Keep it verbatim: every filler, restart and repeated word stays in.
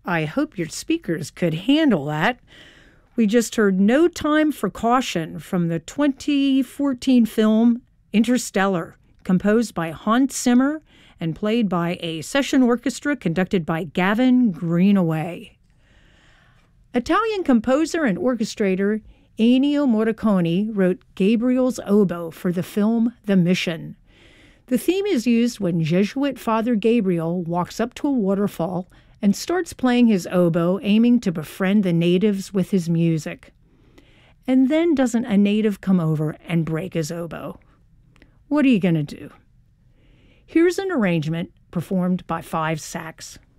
I hope your speakers could handle that. We just heard No Time for Caution from the twenty fourteen film Interstellar, composed by Hans Zimmer and played by a session orchestra conducted by Gavin Greenaway. Italian composer and orchestrator Ennio Morricone wrote Gabriel's Oboe for the film The Mission. The theme is used when Jesuit Father Gabriel walks up to a waterfall and starts playing his oboe, aiming to befriend the natives with his music. And then doesn't a native come over and break his oboe? What are you going to do? Here's an arrangement performed by Five Sax.